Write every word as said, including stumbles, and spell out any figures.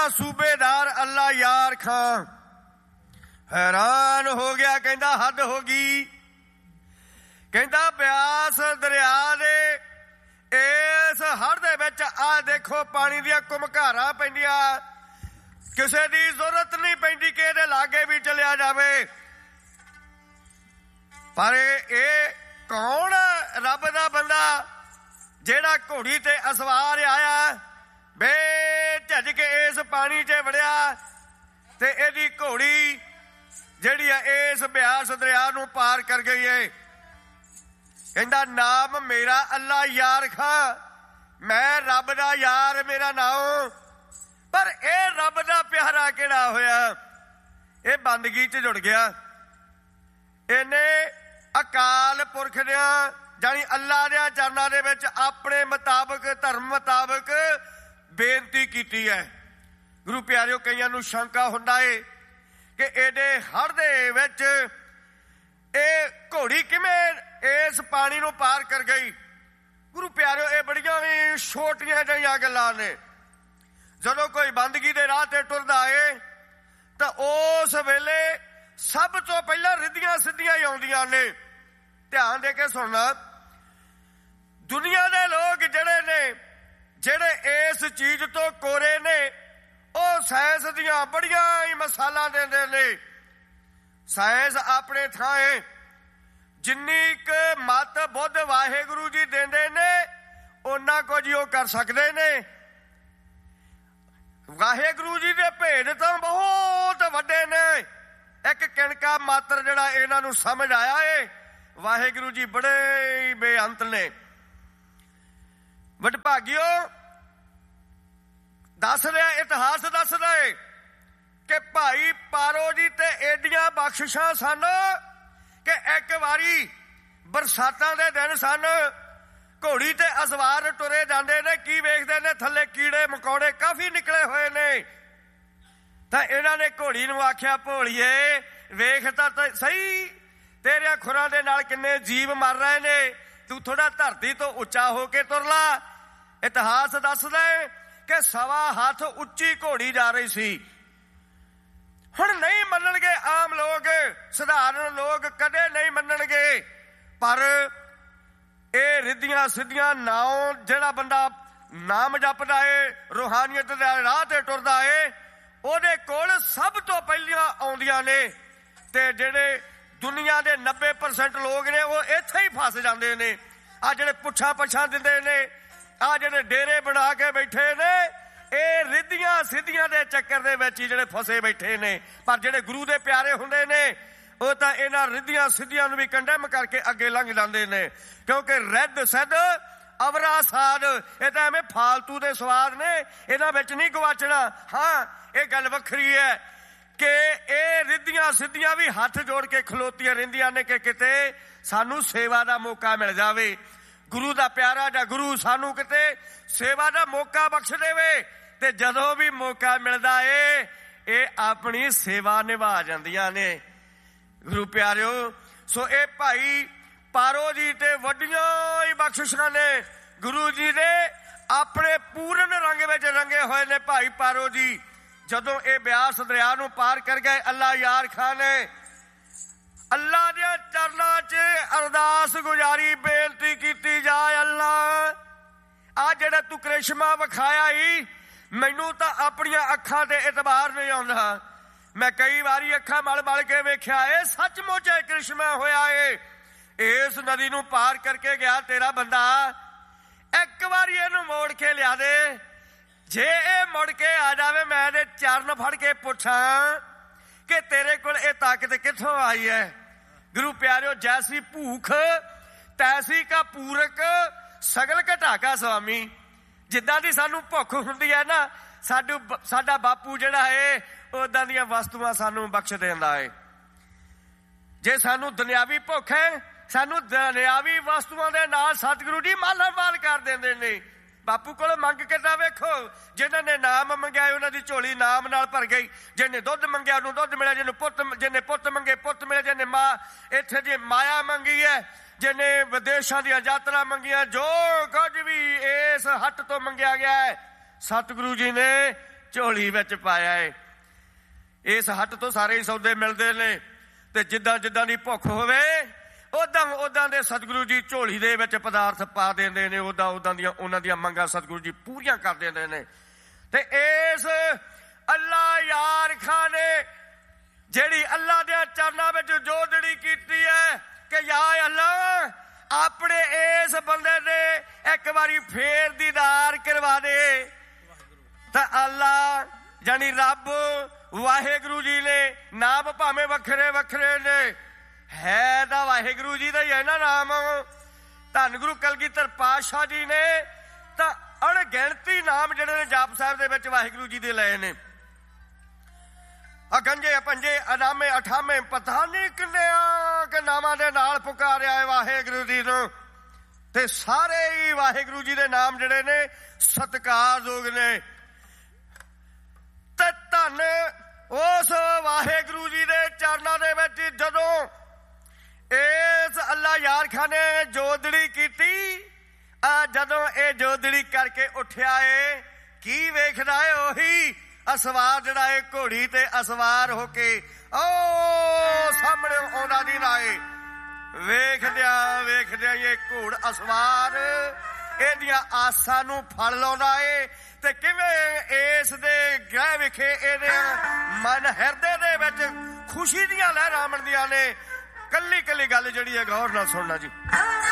सूबेदार अल्लाह यार खां हैरान हो गया, कहंदा हद हो गई। कहंदा ब्यास दरिया दे इस हड़ दे विच आ देखो पानी दियां घुमघारां पैंदियां, किसे दी जरूरत नहीं पैंदी कि इहदे लागे भी चलिया जावे। पर ये कौन रब दा बंदा जेड़ा घोड़ी ते असवार आया, बे झज के इस पानी च वड़िया ते इहदी घोड़ी जेड़ी है इस ब्यास दरिया नूं पार कर गई है। कहंदा नाम मेरा अल्लाह यार खां, मैं रब दा यार मेरा नाम। पर ए रब दा प्यारा किहड़ा होया, ये बंदगी च जुड़ गया। इहने अकाल पुरख दियां जानी अल्लाह दियां चरनां दे विच अपने मुताबक धर्म मुताबक बेनती कीती है। गुरु प्यारिओ कईयां नूं शंका हुंदा है कि एडे हड़ दे विच ए घोड़ी किवें इस पानी नूं पार कर गई। गुरु प्यारिओ ये बड़ियां भी छोटियां जिहियां गल्लां ने। जदों कोई बंदगी दे राह ते टुरदा है तां उस वेले सब तो पहला रिद्धियां सिद्धियां ही आउंदियां ने। ध्यान दे के सुनना, दुनिया दे लोग जिहड़े ने जिहड़े इस चीज तो कोरे ने ਉਹ ਸਾਇੰਸ ਦੀਆਂ ਬੜੀਆਂ ਹੀ ਮਿਸਾਲਾਂ ਦਿੰਦੇ ਨੇ। ਸਾਇੰਸ ਆਪਣੇ ਥਾਂ ਹੈ, ਜਿੰਨੀ ਕੁ ਮੱਤ ਬੁੱਧ ਵਾਹਿਗੁਰੂ ਜੀ ਦਿੰਦੇ ਨੇ ਉਹਨਾਂ ਕੁਝ ਉਹ ਕਰ ਸਕਦੇ ਨੇ। ਵਾਹਿਗੁਰੂ ਜੀ ਦੇ ਭੇਦ ਤਾਂ ਬਹੁਤ ਵੱਡੇ ਨੇ। ਇੱਕ ਕਿਣਕਾ ਮਾਤਰ ਜਿਹੜਾ ਇਹਨਾਂ ਨੂੰ ਸਮਝ ਆਇਆ ਏ, ਵਾਹਿਗੁਰੂ ਜੀ ਬੜੇ ਹੀ ਬੇਅੰਤ ਨੇ। ਵਡਭਾਗਿਓ दस रहा इतिहास दस रहे कि भाई पारो जी ते एडियां बख्शिशां सन कि एक बारी बरसातां दे दिन सन, घोड़ी ते असवार टुरे जांदे ने, की वेखदे ने थल्ले कीड़े मकौड़े काफी निकले हुए ने। तां इन्हां ने घोड़ी नूं आख्या भोलिए वेख तां सही तेरियां खुरां दे नाल किन्ने जीव मर रहे ने, तू थोड़ा धरती तो उच्चा हो के तुर ला। इतिहास दसदा है कि सवा हाथ उच्ची घोड़ी जा रही सी। हुण नहीं मनणगे आम लोग, साधारण लोग कदे नहीं मनणगे। पर ये रिद्धियां सिद्धियां नाओ जिहड़ा बंदा नाम जपदा है, रूहानियत दे राह ते टुरदा है, ओहदे कोल सब तो पहलियां आउंदियां ने। ते जिहड़े दुनिया दे नब्बे परसेंट लोग ने वो इत्थे ही फस जांदे ने। आ जिहड़े पुੱਛਾਂ पछां दिंदे ने, आ जिहड़े डेरे बना के बैठे ने, ये रिद्धियां सिद्धियां दे चक्कर दे विच ही जिहड़े फसे बैठे ने। पर जिहड़े गुरु दे प्यारे हुंदे ने वो तां इन्हां रिद्धियां सिद्धियां नूं भी कंडेम करके अगे लंघ जांदे ने, क्योंकि रिद्ध सिद्ध अवरा साध ये तां एवें फालतू दे स्वाद ने, इन्हां विच नहीं गवाचना। हाँ ये गल वखरी है कि ये रिद्धियां सिद्धियां भी हथ जोड़ के खलोतियां रहिंदियां ने कि किते सानू सेवा दा मौका मिल जावे। गुरु दा प्यारा जा गुरु सानू किते सेवा दा मौका बख्श देवे। ते जदों भी मौका मिलदा है ये अपनी सेवा निभा जांदियां ने। गुरु प्यारिओ सो ये भाई पारो जी ते वड्डियां ही बख्शिशां ने। गुरु जी ने अपने पूर्ण रंग विच रंगे होए ने भाई पारो जी। जदों ये ब्यास दरिया नूं पार कर गए, अल्लाह यार खां ने अल्लाह दे चरनां च अरदास गुजारी, बेनती कीती जाए अल्लाह आ जेड़ा तू करिश्मा विखाया ही, मैनू तां अपनियां अखां ते इतबार नहीं आउंदा। मैं कई बारी अखां मल मल के वेख्या है, सचमुच ये करिश्मा होया है। इस नदी नूं पार करके गया तेरा बंदा, एक बारी इहनूं मोड़ के लिया दे। जे ये मुड़ के आ जावे मैं इहदे चरण फड़ के पुछां कि तेरे कोल ये ताकत कित्थों आई है। गुरु प्यारिओ जैसी भूख तैसी का पूरक सगल घटाका स्वामी। जिद्दां दी सानू भुख हुंदी है ना, साडू साडा बापू जिहड़ा है उदां दीयां वस्तुआं सानू बख्श दिंदा है। जे सानू दुनियावी भुख है, सानू दुनियावी वस्तुआं दे नाल सतगुरु जी माला माल कर दिंदे ने। बापू को मंग के तां वेखो, जिन्होंने नाम मंगया उन्हां दी झोली नाम नाल भर गई। जिन्हें दुध मंगया उन्होंने दुध मिले, जिन्हें पुत जिन्हें पुत मंगे पुत मिले, जिन्हें मां इत्थे दी माया मंगी है, जिन्हें विदेशों दी यात्रा मंगिया, जो कुछ भी इस हट तो मंगया गया है सतगुरु जी ने ਝੋਲੀ ਵਿੱਚ ਪਾਇਆ ਏ। ਇਸ ਹੱਟ ਤੋਂ ਸਾਰੇ ਹੀ ਸੌਦੇ ਮਿਲਦੇ ਨੇ ਤੇ ਜਿੱਦਾਂ ਜਿੱਦਾਂ ਦੀ ਭੁੱਖ ਹੋਵੇ ਉਦਾਂ ਉਦਾਂ ਦੇ ਸਤਿਗੁਰੂ ਜੀ ਝੋਲੀ ਦੇ ਵਿੱਚ ਪਦਾਰਥ ਪਾ ਦਿੰਦੇ ਨੇ, ਉਦਾਂ ਉਦਾਂ ਦੀਆਂ ਉਹਨਾਂ ਦੀਆਂ ਮੰਗਾਂ ਸਤਿਗੁਰੂ ਜੀ ਪੂਰੀਆਂ ਕਰ ਦਿੰਦੇ ਨੇ। ਤੇ ਇਸ ਅੱਲਾ ਯਾਰ ਖਾਂ ਨੇ ਜਿਹੜੀ ਅੱਲਾ ਦੇ ਚਰਨਾਂ ਵਿੱਚ ਜੋਦੜੀ ਕੀਤੀ ਹੈ ਕਿ ਯਾ ਅੱਲਾ ਆਪਣੇ ਇਸ ਬੰਦੇ ਦੇ ਇੱਕ ਵਾਰੀ ਫੇਰ ਦੀਦਾਰ ਕਰਵਾ ਦੇ, ਤਾਂ ਅੱਲਾ ਜਾਨੀ ਰੱਬ ਵਾਹਿਗੁਰੂ ਜੀ ਨੇ ਨਾਮ ਭਾਵੇਂ ਵੱਖਰੇ ਵੱਖਰੇ ਨੇ, ਹੈ ਤਾਂ ਵਾਹਿਗੁਰੂ ਜੀ ਦਾ ਹੀ ਹੈ ਨਾ ਨਾਮ। ਧੰਨ ਗੁਰੂ ਕਲਗੀਧਰ ਪਾਤਸ਼ਾਹ ਜੀ ਨੇ ਤਾਂ ਅਣਗਿਣਤੀ ਨਾਮ ਜਿਹੜੇ ਨੇ ਜਾਪ ਸਾਹਿਬ ਦੇ ਵਿੱਚ ਵਾਹਿਗੁਰੂ ਜੀ ਦੇ ਲਏ ਨੇ। ਅਗੰਜੇ ਪੰਜੇ ਅਨਾਮੇ ਅਠਾਮੇ ਪਤਾ ਨਹੀਂ ਕਿੰਨੇ ਕਿ ਨਾਮਾਂ ਦੇ ਨਾਲ ਪੁਕਾਰਿਆ ਹੈ ਵਾਹਿਗੁਰੂ ਜੀ ਨੂੰ। ਤੇ ਸਾਰੇ ਹੀ ਵਾਹਿਗੁਰੂ ਜੀ ਦੇ ਨਾਮ ਜਿਹੜੇ ਨੇ ਸਤਿਕਾਰਯੋਗ ਨੇ। ਤੇ ਧੰਨ ਉਸ ਵਾਹਿਗੁਰੂ ਜੀ ਦੇ ਚਰਨਾਂ ਦੇ ਵਿੱਚ ਜਦੋਂ ਇਸ ਅੱਲਾ ਯਾਰ ਖਾਂ ਨੇ ਜੋਦੜੀ ਕੀਤੀ, ਆ ਜਦੋਂ ਇਹ ਜੋਦੜੀ ਕਰਕੇ ਉੱਠਿਆ ਏ ਕੀ ਵੇਖਦਾ ਏ? ਉਹੀ ਅਸਵਾਰ ਜਿਹੜਾ ਏ ਘੋੜੀ ਤੇ ਅਸਵਾਰ ਹੋ ਕੇ ਉਹ ਸਾਹਮਣੇ ਆਉਂਦਾ ਦੀ ਰਾਏ। ਵੇਖਦਿਆਂ ਵੇਖਦਿਆਂ ਇਹ ਘੋੜ ਅਸਵਾਰ ਇਹਦੀਆਂ ਆਸਾਂ ਨੂੰ ਫਲ ਲਾਉਂਦਾ ਏ ਤੇ ਕਿਵੇਂ ਇਸ ਦੇ ਗ੍ਰਹਿ ਵਿਖੇ ਇਹਦੇ ਮਨ ਹਿਰਦੇ ਦੇ ਵਿੱਚ ਖੁਸ਼ੀ ਦੀਆਂ ਲਹਿਰਾਂ ਮੰਦੀਆਂ ਨੇ। ਕੱਲੀ ਕੱਲੀ ਗੱਲ ਜਿਹੜੀ ਹੈ ਗੌਰ ਨਾਲ ਸੁਣਨਾ ਜੀ।